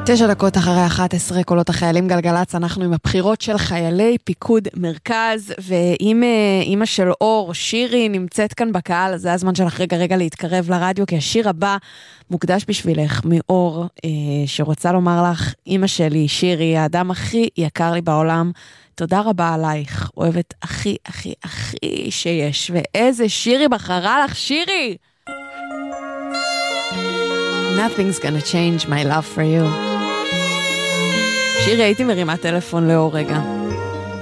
9 דקות אחרי 11, קולות החיילים גלגלץ, אנחנו עם הבחירות של חיילי פיקוד מרכז, ואם אמא של אור, שירי, נמצאת כאן בקהל, אז זה הזמן שלך רגע להתקרב לרדיו, כי השיר הבא מוקדש בשבילך מאור, שרוצה לומר לך, אמא שלי, שירי, האדם הכי יקר לי בעולם, תודה רבה עלייך, אוהבת הכי הכי הכי שיש, ואיזה שירי בחרה לך, שירי! Nothing's gonna change my love for you. שירי, הייתי מרימה טלפון לאור רגע.